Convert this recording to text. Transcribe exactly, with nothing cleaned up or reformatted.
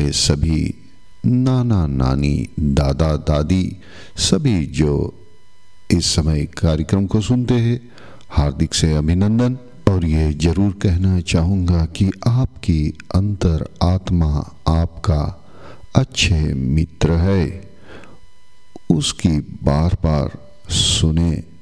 मेरे सभी नाना नानी, दादा दादी, सभी जो इस समय कार्यक्रम को सुनते हैं, हार्दिक से अभिनंदन। और ये जरूर कहना चाहूँगा कि आपकी अंतर आत्मा आपका अच्छे मित्र है, उसकी बार बार सुने